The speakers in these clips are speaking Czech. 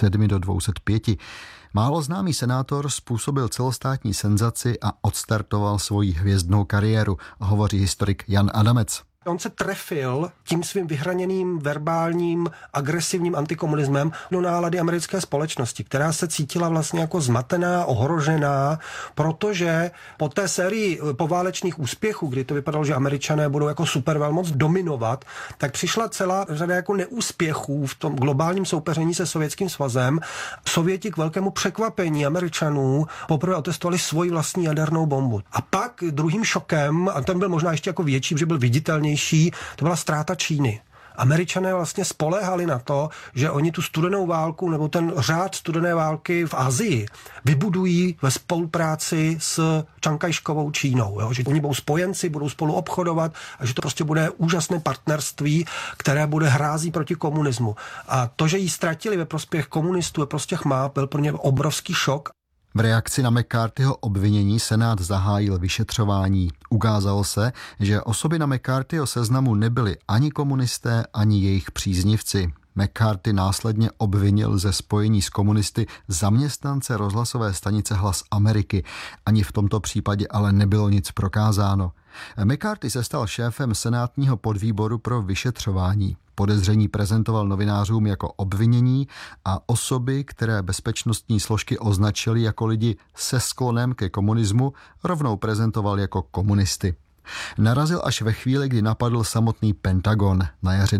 lidmi do 205. Málo známý senátor způsobil celostátní senzaci a odstartoval svoji hvězdnou kariéru, hovoří historik Jan Adamec. On se trefil tím svým vyhraněným, verbálním, agresivním antikomunismem do nálady americké společnosti, která se cítila vlastně jako zmatená, ohrožená, protože po té sérii poválečných úspěchů, kdy to vypadalo, že Američané budou jako supervelmoc dominovat, tak přišla celá řada jako neúspěchů v tom globálním soupeření se Sovětským svazem. Sověti k velkému překvapení Američanů poprvé otestovali svoji vlastní jadernou bombu. A pak druhým šokem, a ten byl možná ještě jako větší, že byl viditelný, to byla ztráta Číny. Američané vlastně spoléhali na to, že oni tu studenou válku nebo ten řád studené války v Asii vybudují ve spolupráci s Čankajškovou Čínou. Jo? Že oni budou spojenci, budou spolu obchodovat a že to prostě bude úžasné partnerství, které bude hrází proti komunismu. A to, že ji ztratili ve prospěch komunistů, ve prospěch MAP, byl pro ně obrovský šok. V reakci na McCarthyho obvinění Senát zahájil vyšetřování. Ukázalo se, že osoby na McCarthyho seznamu nebyly ani komunisté, ani jejich příznivci. McCarthy následně obvinil ze spojení s komunisty zaměstnance rozhlasové stanice Hlas Ameriky. Ani v tomto případě ale nebylo nic prokázáno. McCarthy se stal šéfem senátního podvýboru pro vyšetřování. Podezření prezentoval novinářům jako obvinění a osoby, které bezpečnostní složky označily jako lidi se sklonem ke komunismu, rovnou prezentoval jako komunisty. Narazil až ve chvíli, kdy napadl samotný Pentagon. Na jaře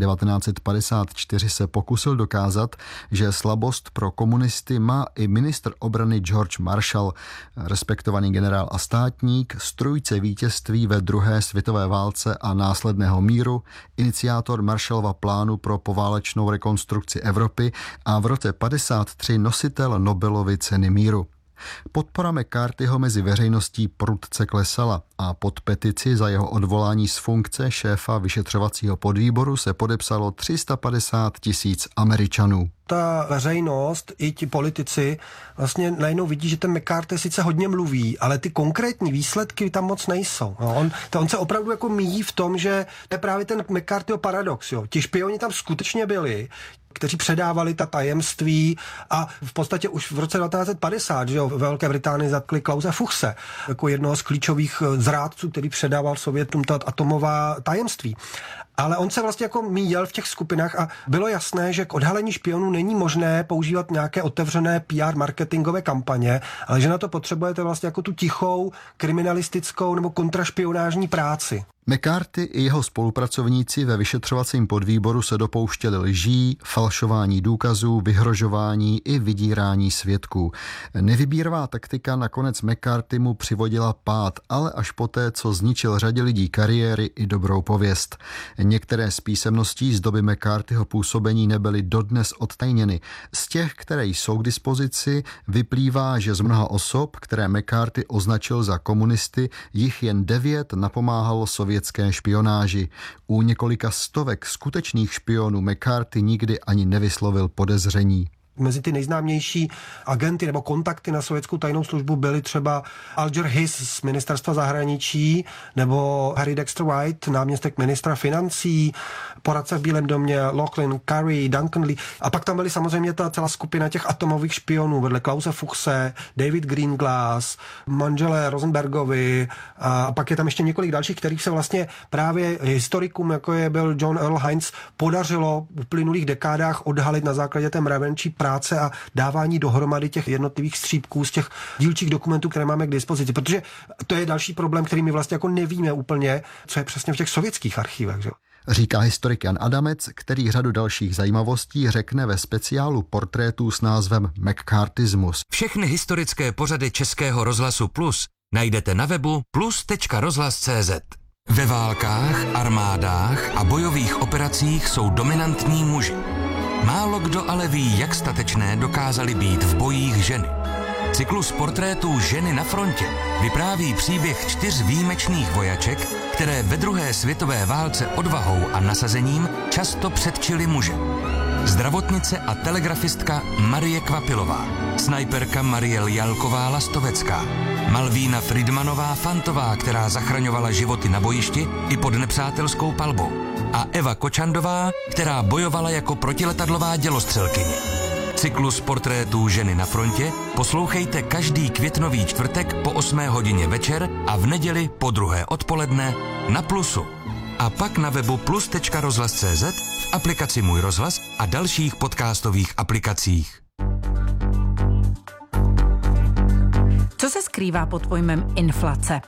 1954 se pokusil dokázat, že slabost pro komunisty má i ministr obrany George Marshall, respektovaný generál a státník, strůjce vítězství ve druhé světové válce a následného míru, iniciátor Marshallova plánu pro poválečnou rekonstrukci Evropy a v roce 1953 nositel Nobelovy ceny míru. Podpora McCarthyho mezi veřejností prudce klesala a pod petici za jeho odvolání z funkce šéfa vyšetřovacího podvýboru se podepsalo 350 000 Američanů. Ta veřejnost i ti politici vlastně najednou vidí, že ten McCarthy sice hodně mluví, ale ty konkrétní výsledky tam moc nejsou. No, on se opravdu jako míjí v tom, že to je právě ten McCarthyho paradox. Jo. Ti špioni tam skutečně byli, kteří předávali ta tajemství a v podstatě už v roce 1950, že jo, ve Velké Británii zatkli Klause Fuchse, jako jednoho z klíčových zrádců, který předával Sovětům ta atomová tajemství. Ale on se vlastně jako míjel v těch skupinách a bylo jasné, že k odhalení špionů není možné používat nějaké otevřené PR marketingové kampaně, ale že na to potřebujete vlastně jako tu tichou kriminalistickou nebo kontrašpionážní práci. McCarthy i jeho spolupracovníci ve vyšetřovacím podvýboru se dopouštěli lží, falšování důkazů, vyhrožování i vydírání svědků. Nevybíravá taktika nakonec McCarthy mu přivodila pád, ale až poté, co zničil řadě lidí kariéry i dobrou pověst. Některé z písemností z doby McCarthyho působení nebyly dodnes odtajněny. Z těch, které jsou k dispozici, vyplývá, že z mnoha osob, které McCarthy označil za komunisty, jich jen 9 napomáhalo sovětské špionáži. U několika stovek skutečných špionů McCarthy nikdy ani nevyslovil podezření. Mezi ty nejznámější agenty nebo kontakty na sovětskou tajnou službu byly třeba Alger Hiss z ministerstva zahraničí nebo Harry Dexter White, náměstek ministra financí, poradce v Bílém domě, Lachlan Curry, Duncan Lee. A pak tam byly samozřejmě ta celá skupina těch atomových špionů vedle Klause Fuchse, David Greenglass, manželé Rosenbergovi a pak je tam ještě několik dalších, kterých se vlastně právě historikům, jako je byl John Earl Heinz, podařilo v uplynulých dekádách odhalit na základě té mravenčí práce a dávání dohromady těch jednotlivých střípků z těch dílčích dokumentů, které máme k dispozici. Protože to je další problém, který my vlastně jako nevíme úplně, co je přesně v těch sovětských archivech. Že? Říká historik Jan Adamec, který řadu dalších zajímavostí řekne ve speciálu portrétů s názvem McCarthyismus. Všechny historické pořady Českého rozhlasu Plus najdete na webu plus.rozhlas.cz. Ve válkách, armádách a bojových operacích jsou dominantní muži. Málo kdo ale ví, jak statečné dokázaly být v bojích ženy. Cyklus portrétů Ženy na frontě vypráví příběh 4 výjimečných vojaček, které ve druhé světové válce odvahou a nasazením často předčily muže. Zdravotnice a telegrafistka Marie Kvapilová, snajperka Mariel Jalková-Lastovecká, Malvína Friedmanová Fantová, která zachraňovala životy na bojišti i pod nepřátelskou palbou, a Eva Kočandová, která bojovala jako protiletadlová dělostřelkyně. Cyklus portrétů ženy na frontě poslouchejte každý květnový čtvrtek po 8 hodině večer a v neděli po 2 odpoledne na Plusu. A pak na webu plus.rozhlas.cz, v aplikaci Můj rozhlas a dalších podcastových aplikacích. Co se skrývá pod pojmem inflace?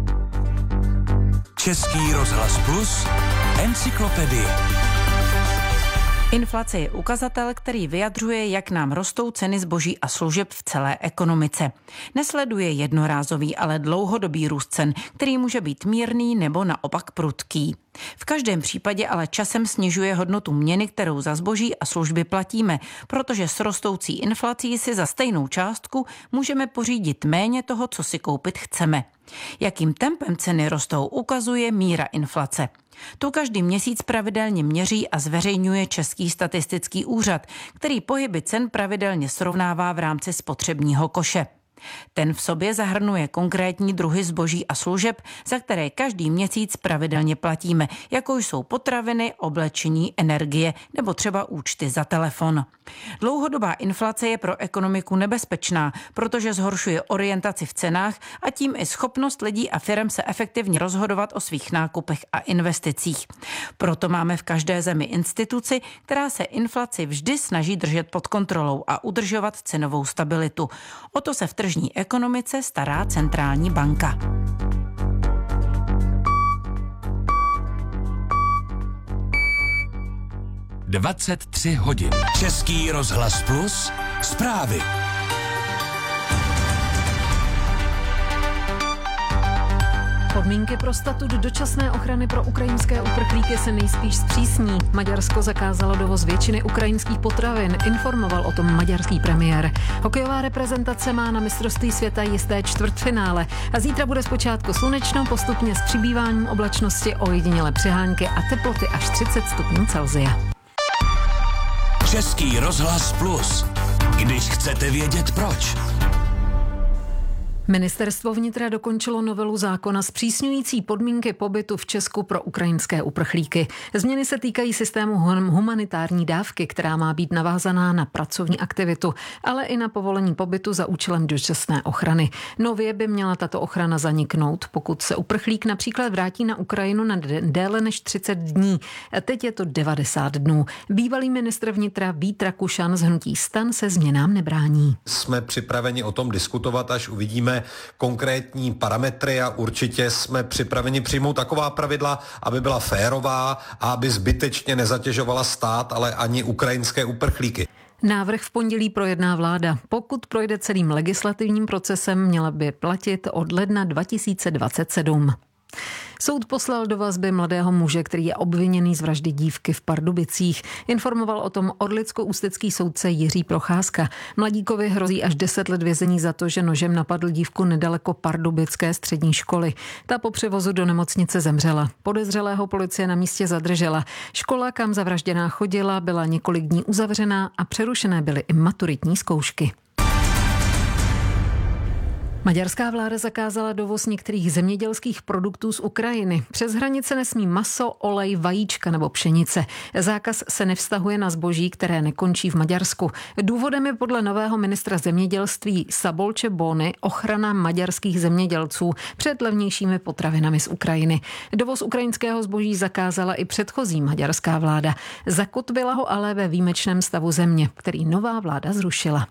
Český rozhlas Plus, encyklopedie. Inflace je ukazatel, který vyjadřuje, jak nám rostou ceny zboží a služeb v celé ekonomice. Nesleduje jednorázový, ale dlouhodobý růst cen, který může být mírný nebo naopak prudký. V každém případě ale časem snižuje hodnotu měny, kterou za zboží a služby platíme, protože s rostoucí inflací si za stejnou částku můžeme pořídit méně toho, co si koupit chceme. Jakým tempem ceny rostou, ukazuje míra inflace. Tu každý měsíc pravidelně měří a zveřejňuje Český statistický úřad, který pohyby cen pravidelně srovnává v rámci spotřebního koše. Ten v sobě zahrnuje konkrétní druhy zboží a služeb, za které každý měsíc pravidelně platíme, jako jsou potraviny, oblečení, energie nebo třeba účty za telefon. Dlouhodobá inflace je pro ekonomiku nebezpečná, protože zhoršuje orientaci v cenách a tím i schopnost lidí a firem se efektivně rozhodovat o svých nákupech a investicích. Proto máme v každé zemi instituci, která se inflaci vždy snaží držet pod kontrolou a udržovat cenovou stabilitu. O to se v tržní ekonomice stará centrální banka. ...23 hodin. Český rozhlas Plus, zprávy. Podmínky pro statut dočasné ochrany pro ukrajinské uprchlíky se nejspíš zpřísní. Maďarsko zakázalo dovoz většiny ukrajinských potravin, informoval o tom maďarský premiér. Hokejová reprezentace má na mistrovství světa jisté čtvrtfinále a zítra bude zpočátku slunečno, postupně s přibýváním oblačnosti ojedinělé přehánky a teploty až 30 stupňů Celsia. Český rozhlas Plus. Když chcete vědět proč. Ministerstvo vnitra dokončilo novelu zákona zpřísňující podmínky pobytu v Česku pro ukrajinské uprchlíky. Změny se týkají systému humanitární dávky, která má být navázaná na pracovní aktivitu, ale i na povolení pobytu za účelem dočasné ochrany. Nově by měla tato ochrana zaniknout, pokud se uprchlík například vrátí na Ukrajinu na déle než 30 dní. Teď je to 90 dnů. Bývalý ministr vnitra Vít Rakušan z hnutí STAN se změnám nebrání. Jsme připraveni o tom diskutovat, až uvidíme konkrétní parametry a určitě jsme připraveni přijmout taková pravidla, aby byla férová a aby zbytečně nezatěžovala stát, ale ani ukrajinské uprchlíky. Návrh v pondělí projedná vláda. Pokud projde celým legislativním procesem, měla by platit od ledna 2027. Soud poslal do vazby mladého muže, který je obviněný z vraždy dívky v Pardubicích. Informoval o tom orlicko-ústecký soudce Jiří Procházka. Mladíkovi hrozí až 10 let vězení za to, že nožem napadl dívku nedaleko pardubické střední školy. Ta po převozu do nemocnice zemřela. Podezřelého policie na místě zadržela. Škola, kam zavražděná chodila, byla několik dní uzavřená a přerušené byly i maturitní zkoušky. Maďarská vláda zakázala dovoz některých zemědělských produktů z Ukrajiny. Přes hranice nesmí maso, olej, vajíčka nebo pšenice. Zákaz se nevztahuje na zboží, které nekončí v Maďarsku. Důvodem je podle nového ministra zemědělství Szabolcse Bóny ochrana maďarských zemědělců před levnějšími potravinami z Ukrajiny. Dovoz ukrajinského zboží zakázala i předchozí maďarská vláda. Zakotvila ho ale ve výjimečném stavu země, který nová vláda zrušila.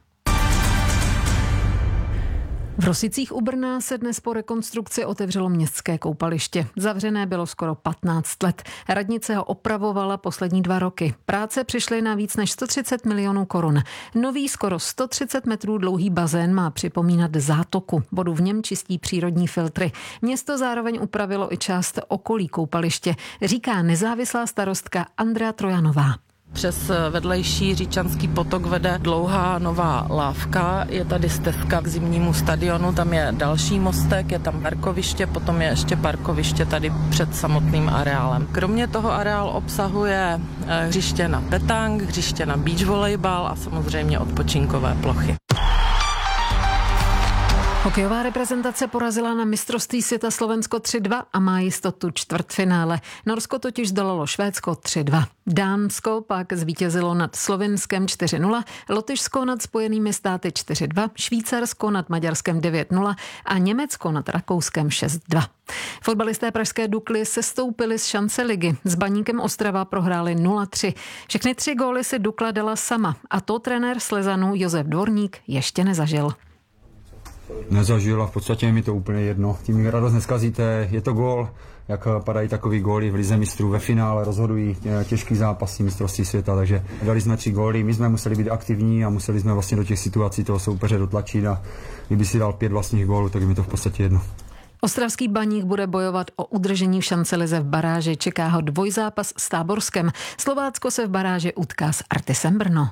V Rosicích u Brna se dnes po rekonstrukci otevřelo městské koupaliště. Zavřené bylo skoro 15 let. Radnice ho opravovala poslední 2 roky. Práce přišly na víc než 130 milionů korun. Nový skoro 130 metrů dlouhý bazén má připomínat zátoku. Vodu v něm čistí přírodní filtry. Město zároveň upravilo i část okolí koupaliště, říká nezávislá starostka Andrea Trojanová. Přes vedlejší Říčanský potok vede dlouhá nová lávka, je tady stezka k zimnímu stadionu, tam je další mostek, je tam parkoviště, potom je ještě parkoviště tady před samotným areálem. Kromě toho areál obsahuje hřiště na petang, hřiště na beach volejbal a samozřejmě odpočinkové plochy. Hokejová reprezentace porazila na mistrovství světa Slovensko 3-2 a má jistotu čtvrtfinále. Norsko totiž zdolalo Švédsko 3-2. Dánsko pak zvítězilo nad Slovinskem 4-0, Lotyšsko nad Spojenými státy 4-2, Švýcarsko nad Maďarskem 9-0 a Německo nad Rakouskem 6-2. Fotbalisté pražské Dukly sestoupili z šance ligy. S Baníkem Ostrava prohráli 0-3. Všechny 3 góly si Dukla dala sama a to trenér Slezanů Josef Dvorník ještě nezažil. Nezažil a v podstatě je mi to úplně jedno. Tím mi radost neskazíte, je to gól, jak padají takový góly v lize mistrů ve finále, rozhodují těžký zápasy mistrovství světa, takže dali jsme 3 góly, my jsme museli být aktivní a museli jsme vlastně do těch situací toho soupeře dotlačit a kdyby si dal 5 vlastních gólů, tak je mi to v podstatě jedno. Ostravský Baník bude bojovat o udržení v šancelize v baráži. Čeká ho dvojzápas s Táborskem. Slovácko se v baráži utká s Artisem Brno.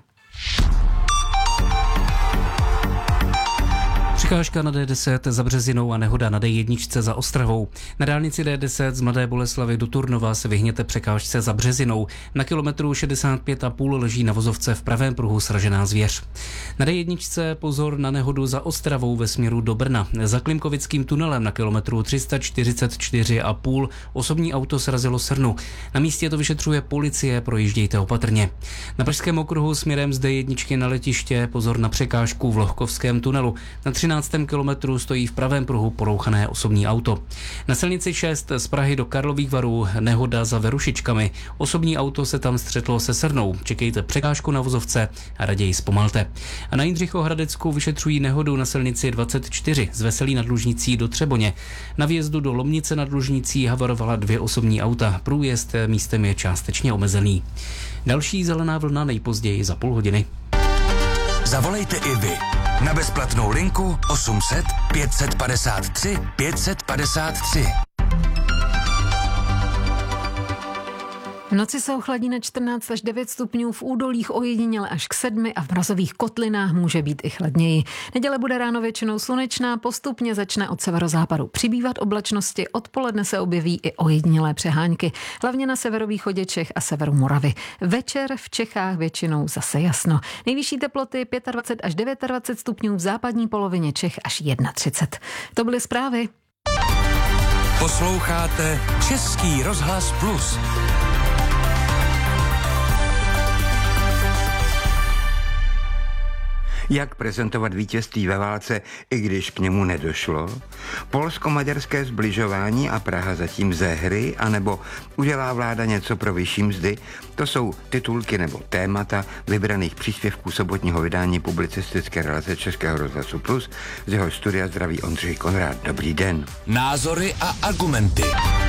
Překážka na D10 za Březinou a nehoda na D1 za Ostravou. Na dálnici D10 z Mladé Boleslavi do Turnova se vyhněte překážce za Březinou. Na kilometru 65,5 leží na vozovce v pravém pruhu sražená zvěř. Na D1 pozor na nehodu za Ostravou ve směru do Brna. Za Klimkovickým tunelem na kilometru 344,5 osobní auto srazilo srnu. Na místě to vyšetřuje policie, projíždějte opatrně. Na Pražském okruhu směrem z D1 na letiště pozor na překážku v Lohkovském tunelu. Na 13. kilometru stojí v pravém pruhu porouchané osobní auto. Na silnici 6 z Prahy do Karlových Varů nehoda za Verušičkami. Osobní auto se tam střetlo se srnou. Čekejte překážku na vozovce a raději zpomalte. A na Jindřichohradecku vyšetřují nehodu na silnici 24 z Veselí nad Lužnicí do Třeboně. Na vjezdu do Lomnice nad Lužnicí havarovala 2 osobní auta. Průjezd místem je částečně omezený. Další zelená vlna nejpozději za půl hodiny. Zavolejte i vy na bezplatnou linku 800 553 553. V noci se ochladí na 14 až 9 stupňů, v údolích ojediněle až k 7 a v mrazových kotlinách může být i chladněji. Neděle bude ráno většinou slunečná, postupně začne od severozápadu přibývat oblačnosti, odpoledne se objeví i ojedinělé přehánky, hlavně na severovýchodě Čech a severu Moravy. Večer v Čechách většinou zase jasno. Nejvyšší teploty 25 až 29 stupňů, v západní polovině Čech až 31. To byly zprávy. Posloucháte Český rozhlas Plus. Jak prezentovat vítězství ve válce, i když k němu nedošlo? Polsko-maďarské zbližování a Praha zatím ze hry, anebo udělá vláda něco pro vyšší mzdy? To jsou titulky nebo témata vybraných příspěvků sobotního vydání publicistické relace Českého rozhlasu Plus. Z jeho studia zdraví Ondřej Konrád. Dobrý den. Názory a argumenty.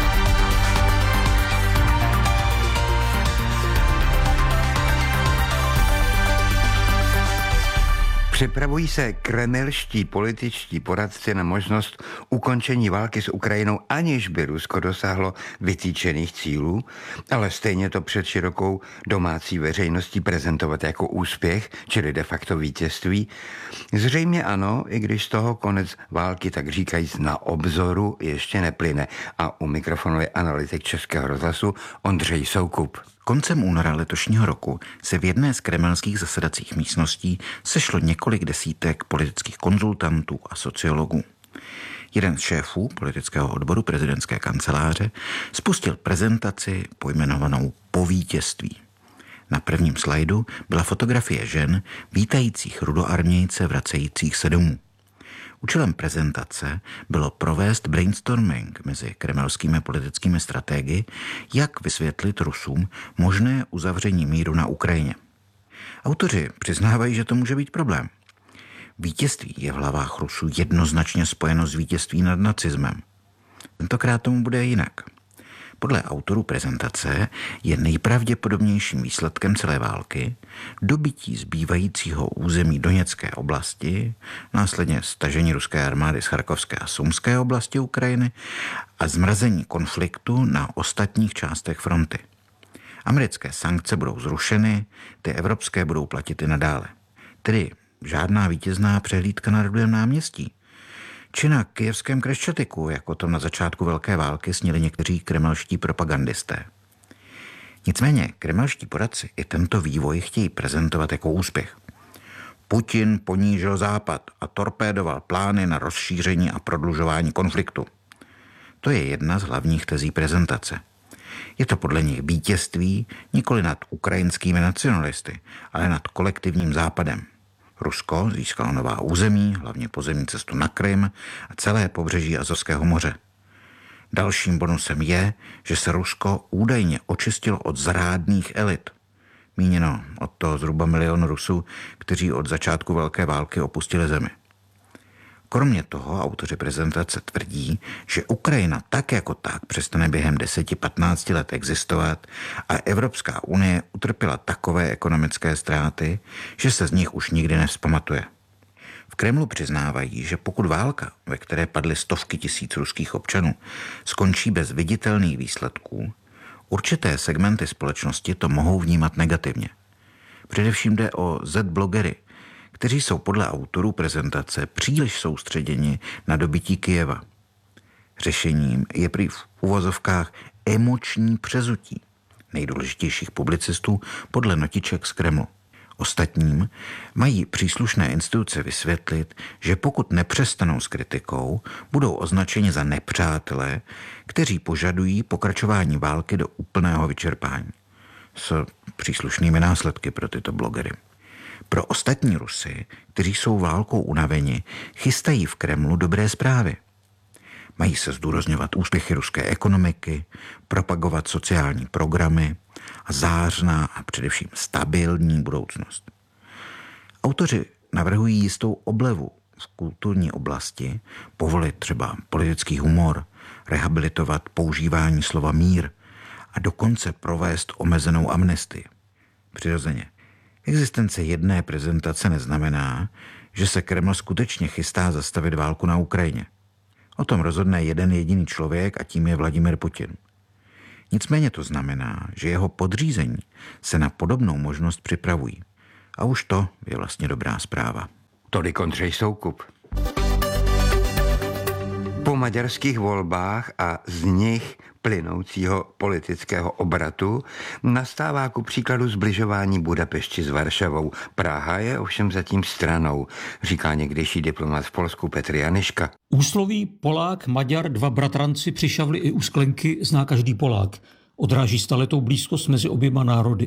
Připravují se kremelští političtí poradci na možnost ukončení války s Ukrajinou, aniž by Rusko dosáhlo vytýčených cílů, ale stejně to před širokou domácí veřejností prezentovat jako úspěch, čili de facto vítězství. Zřejmě ano, i když z toho konec války, tak říkajíc, na obzoru ještě neplyne. A u mikrofonu je analytik Českého rozhlasu Ondřej Soukup. Koncem února letošního roku se v jedné z kremelských zasedacích místností sešlo několik desítek politických konzultantů a sociologů. Jeden z šéfů politického odboru prezidentské kanceláře spustil prezentaci pojmenovanou Po vítězství. Na prvním slajdu byla fotografie žen vítajících rudoarmějce vracejících se domů. Účelem prezentace bylo provést brainstorming mezi kremelskými politickými strategy, jak vysvětlit Rusům možné uzavření míru na Ukrajině. Autoři přiznávají, že to může být problém. Vítězství je v hlavách Rusů jednoznačně spojeno s vítězství nad nacismem. Tentokrát tomu bude jinak. Podle autorů prezentace je nejpravděpodobnějším výsledkem celé války dobytí zbývajícího území Doněcké oblasti, následně stažení ruské armády z Charkovské a Sumské oblasti Ukrajiny a zmrazení konfliktu na ostatních částech fronty. Americké sankce budou zrušeny, ty evropské budou platit i nadále. Tedy žádná vítězná přehlídka na Rudém náměstí. Či na kyjevském Křeščatyku, jak o tom na začátku velké války snili někteří kremelští propagandisté. Nicméně kremelští poradci i tento vývoj chtějí prezentovat jako úspěch. Putin ponížil Západ a torpédoval plány na rozšíření a prodlužování konfliktu. To je jedna z hlavních tezí prezentace. Je to podle nich vítězství nikoli nad ukrajinskými nacionalisty, ale nad kolektivním Západem. Rusko získalo nová území, hlavně pozemní cestu na Krym a celé pobřeží Azovského moře. Dalším bonusem je, že se Rusko údajně očistilo od zrádných elit. Míněno od toho zhruba 1 milion Rusů, kteří od začátku velké války opustili zemi. Kromě toho autoři prezentace tvrdí, že Ukrajina tak jako tak přestane během 10-15 let existovat a Evropská unie utrpěla takové ekonomické ztráty, že se z nich už nikdy nevzpamatuje. V Kremlu přiznávají, že pokud válka, ve které padly stovky tisíc ruských občanů, skončí bez viditelných výsledků, určité segmenty společnosti to mohou vnímat negativně. Především jde o Z-blogery, kteří jsou podle autorů prezentace příliš soustředěni na dobytí Kyjeva. Řešením je prý v uvozovkách emoční přezutí nejdůležitějších publicistů podle notiček z Kremlu. Ostatním mají příslušné instituce vysvětlit, že pokud nepřestanou s kritikou, budou označeni za nepřátele, kteří požadují pokračování války do úplného vyčerpání. S příslušnými následky pro tyto blogery. Pro ostatní Rusy, kteří jsou válkou unaveni, chystají v Kremlu dobré zprávy. Mají se zdůrazňovat úspěchy ruské ekonomiky, propagovat sociální programy a zářná a především stabilní budoucnost. Autoři navrhují jistou oblevu v kulturní oblasti, povolit třeba politický humor, rehabilitovat používání slova mír a dokonce provést omezenou amnestii. Přirozeně, existence jedné prezentace neznamená, že se Kreml skutečně chystá zastavit válku na Ukrajině. O tom rozhodne jeden jediný člověk a tím je Vladimir Putin. Nicméně to znamená, že jeho podřízení se na podobnou možnost připravují. A už to je vlastně dobrá zpráva. Tolik Ondřej Soukup. Po maďarských volbách a z nich plynoucího politického obratu nastává ku příkladu zbližování Budapešti s Varšavou. Praha je ovšem zatím stranou, říká někdejší diplomat v Polsku Petr Janyška. Úsloví Polák, Maďar, dva bratranci přišavli i u sklenky zná každý Polák. Odráží staletou blízkost mezi oběma národy.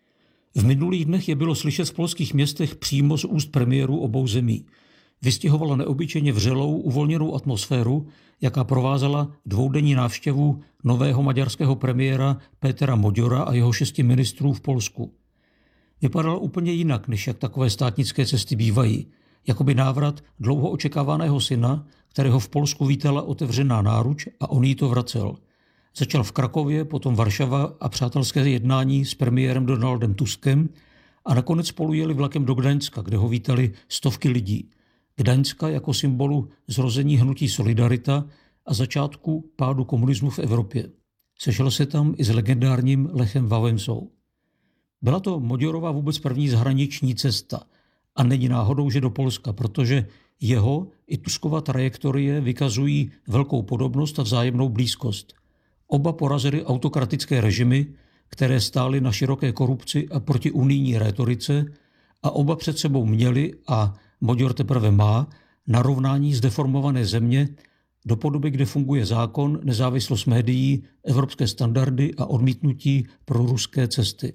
V minulých dnech je bylo slyšet v polských městech přímo z úst premiérů obou zemí. Vystihovala neobyčejně vřelou, uvolněnou atmosféru, jaká provázela dvoudenní návštěvu nového maďarského premiéra Pétera Moďora a jeho 6 ministrů v Polsku. Vypadala úplně jinak, než jak takové státnické cesty bývají, jakoby návrat dlouho očekávaného syna, kterého v Polsku vítala otevřená náruč a on jí to vracel. Začal v Krakově, potom Varšava a přátelské jednání s premiérem Donaldem Tuskem a nakonec spolu jeli vlakem do Gdaňska, kde ho vítali stovky lidí. Gdaňska jako symbolu zrození hnutí Solidarita a začátku pádu komunismu v Evropě. Sešel se tam i s legendárním Lechem Wałęsą. Byla to Moďorova vůbec první zahraniční cesta a není náhodou, že do Polska, protože jeho i Tuskova trajektorie vykazují velkou podobnost a vzájemnou blízkost. Oba porazili autokratické režimy, které stály na široké korupci a proti unijní rétorice a oba před sebou měli a Moďor teprve má narovnání zdeformované země do podoby, kde funguje zákon, nezávislost médií, evropské standardy a odmítnutí pro ruské cesty.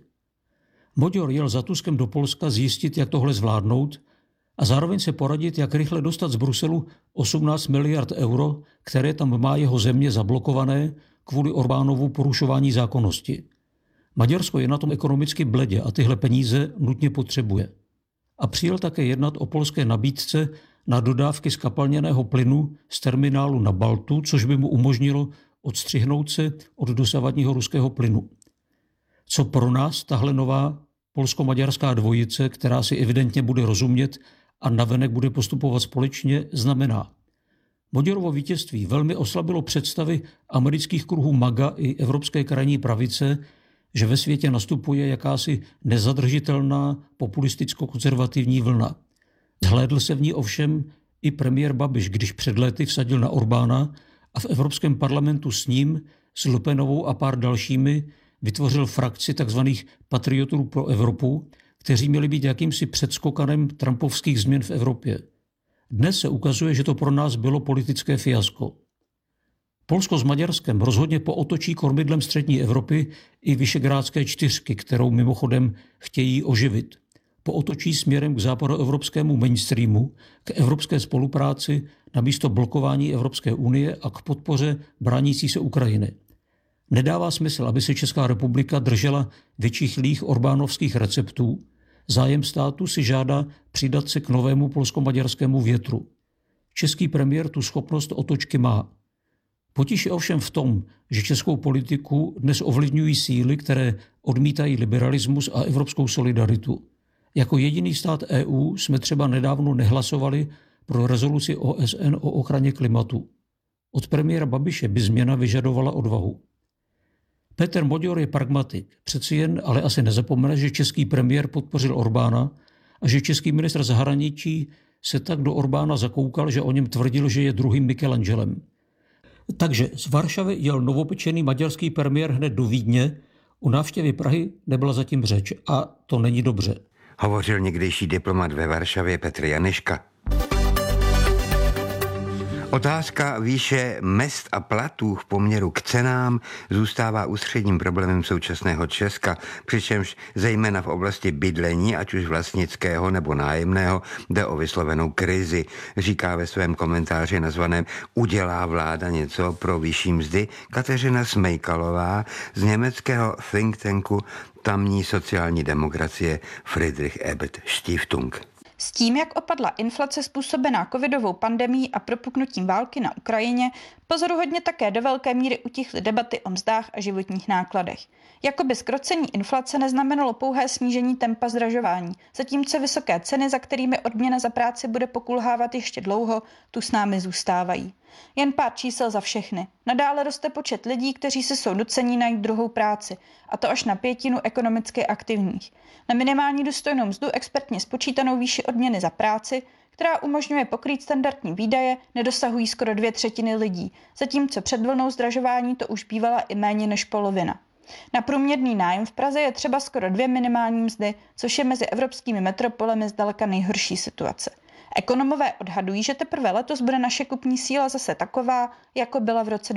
Moďor jel za Tuskem do Polska zjistit, jak tohle zvládnout a zároveň se poradit, jak rychle dostat z Bruselu 18 miliard euro, které tam má jeho země zablokované kvůli Orbánovu porušování zákonnosti. Maďarsko je na tom ekonomicky bledě a tyhle peníze nutně potřebuje. A přijel také jednat o polské nabídce na dodávky skapalněného plynu z terminálu na Baltu, což by mu umožnilo odstřihnout se od dosavadního ruského plynu. Co pro nás tahle nová polsko-maďarská dvojice, která si evidentně bude rozumět a navenek bude postupovat společně, znamená? Moďorovo vítězství velmi oslabilo představy amerických kruhů MAGA i evropské krajní pravice, že ve světě nastupuje jakási nezadržitelná populisticko-konzervativní vlna. Zhlédl se v ní ovšem i premiér Babiš, když před lety vsadil na Orbána a v Evropském parlamentu s ním, s Lupenovou a pár dalšími vytvořil frakci tzv. Patriotů pro Evropu, kteří měli být jakýmsi předskokanem trumpovských změn v Evropě. Dnes se ukazuje, že to pro nás bylo politické fiasko. Polsko s Maďarskem rozhodně pootočí kormidlem střední Evropy i Visegrádské čtyřky, kterou mimochodem chtějí oživit. Pootočí směrem k západoevropskému mainstreamu, k evropské spolupráci namísto blokování Evropské unie a k podpoře bránící se Ukrajiny. Nedává smysl, aby se Česká republika držela vyčichlých orbánovských receptů. Zájem státu si žádá přidat se k novému polsko-maďarskému větru. Český premiér tu schopnost otočky má. Potíž je ovšem v tom, že českou politiku dnes ovlivňují síly, které odmítají liberalismus a evropskou solidaritu. Jako jediný stát EU jsme třeba nedávno nehlasovali pro rezoluci OSN o ochraně klimatu. Od premiéra Babiše by změna vyžadovala odvahu. Petr Moďor je pragmatik. Přeci jen ale asi nezapomene, že český premiér podpořil Orbána a že český ministr zahraničí se tak do Orbána zakoukal, že o něm tvrdil, že je druhým Michelangelem. Takže z Varšavy jel novopečený maďarský premiér hned do Vídně. O návštěvě Prahy nebyla zatím řeč a to není dobře. Hovořil někdejší diplomat ve Varšavě Petr Janeška. Otázka výše mezd a platů v poměru k cenám zůstává ústředním problémem současného Česka, přičemž zejména v oblasti bydlení, ať už vlastnického nebo nájemného, jde o vyslovenou krizi, říká ve svém komentáři nazvaném Udělá vláda něco pro vyšší mzdy Kateřina Smejkalová z německého think tanku tamní sociální demokracie Friedrich Ebert Stiftung. S tím, jak opadla inflace způsobená covidovou pandemií a propuknutím války na Ukrajině, pozoruhodně také do velké míry utichly debaty o mzdách a životních nákladech. Jakoby zkrocení inflace neznamenalo pouhé snížení tempa zdražování, zatímco vysoké ceny, za kterými odměna za práci bude pokulhávat ještě dlouho, tu s námi zůstávají. Jen pár čísel za všechny. Nadále roste počet lidí, kteří si jsou nuceni najít druhou práci, a to až na 1/5 ekonomicky aktivních. Na minimální důstojnou mzdu expertně spočítanou výši odměny za práci, která umožňuje pokrýt standardní výdaje, nedosahují skoro 2/3 lidí, zatímco před vlnou zdražování to už bývala i méně než polovina. Na průměrný nájem v Praze je třeba skoro 2 minimální mzdy, což je mezi evropskými metropolemi zdaleka nejhorší situace. Ekonomové odhadují, že teprve letos bude naše kupní síla zase taková, jako byla v roce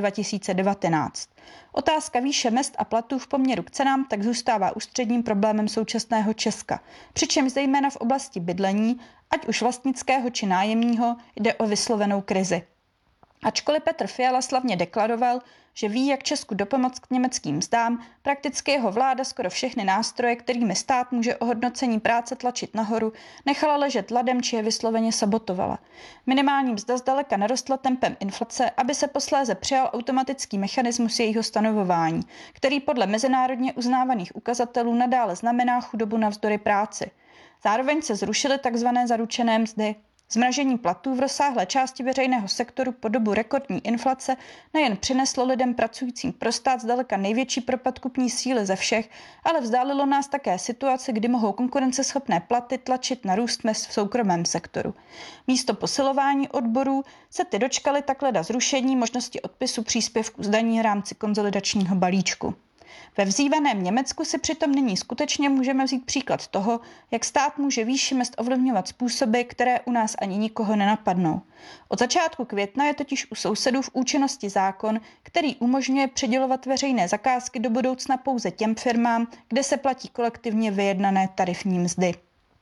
2019. Otázka výše mezd a platů v poměru k cenám tak zůstává ústředním problémem současného Česka, přičemž zejména v oblasti bydlení, ať už vlastnického či nájemního, jde o vyslovenou krizi. Ačkoliv Petr Fiala slavně deklaroval, že ví, jak Česku dopomoct k německým mzdám, prakticky jeho vláda skoro všechny nástroje, kterými stát může ohodnocení práce tlačit nahoru, nechala ležet ladem či je vysloveně sabotovala. Minimální mzda zdaleka narostla tempem inflace, aby se posléze přijal automatický mechanismus jejího stanovování, který podle mezinárodně uznávaných ukazatelů nadále znamená chudobu navzdory práci. Zároveň se zrušily tzv. Zaručené mzdy. Zmražení platů v rozsáhlé části veřejného sektoru po dobu rekordní inflace nejen přineslo lidem pracujícím pro stát zdaleka největší propad kupní síly ze všech, ale vzdálilo nás také situace, kdy mohou konkurenceschopné platy tlačit na růst mezd v soukromém sektoru. Místo posilování odborů se ty dočkaly takhle zrušení možnosti odpisu příspěvku z daní v rámci konsolidačního balíčku. Ve vzývaném Německu si přitom nyní skutečně můžeme vzít příklad toho, jak stát může výši mezd ovlivňovat způsoby, které u nás ani nikoho nenapadnou. Od začátku května je totiž u sousedů v účinnosti zákon, který umožňuje přidělovat veřejné zakázky do budoucna pouze těm firmám, kde se platí kolektivně vyjednané tarifní mzdy.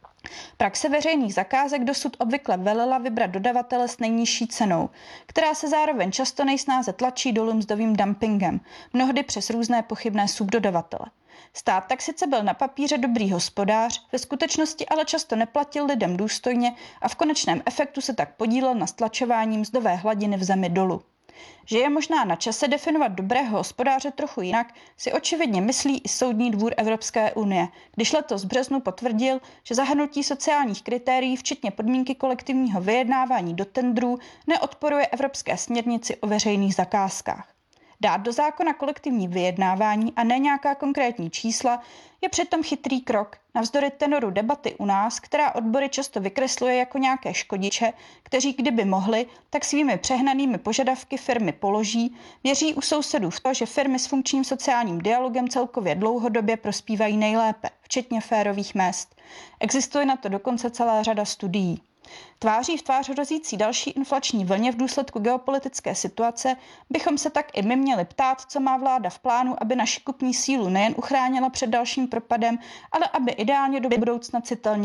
Praxe veřejných zakázek dosud obvykle velela vybrat dodavatele s nejnižší cenou, která se zároveň často nejsnáze tlačí dolů mzdovým dumpingem, mnohdy přes různé pochybné subdodavatele. Stát tak sice byl na papíře dobrý hospodář, ve skutečnosti ale často neplatil lidem důstojně a v konečném efektu se tak podílel na stlačování mzdové hladiny v zemi dolů. Že je možná na čase definovat dobrého hospodáře trochu jinak, si očividně myslí i Soudní dvůr Evropské unie, když letos v březnu potvrdil, že zahrnutí sociálních kritérií, včetně podmínky kolektivního vyjednávání do tendrů, neodporuje evropské směrnici o veřejných zakázkách. Dát do zákona kolektivní vyjednávání a ne nějaká konkrétní čísla je přitom chytrý krok. Navzdory tenoru debaty u nás, která odbory často vykresluje jako nějaké škodiče, kteří kdyby mohli, tak svými přehnanými požadavky firmy položí, věří u sousedů v to, že firmy s funkčním sociálním dialogem celkově dlouhodobě prospívají nejlépe, včetně férových mezd. Existuje na to dokonce celá řada studií. Tváří v tvář hrozící další inflační vlně v důsledku geopolitické situace bychom se tak i my měli ptát, co má vláda v plánu, aby naši kupní sílu nejen uchránila před dalším propadem, ale aby ideálně do budoucna citelně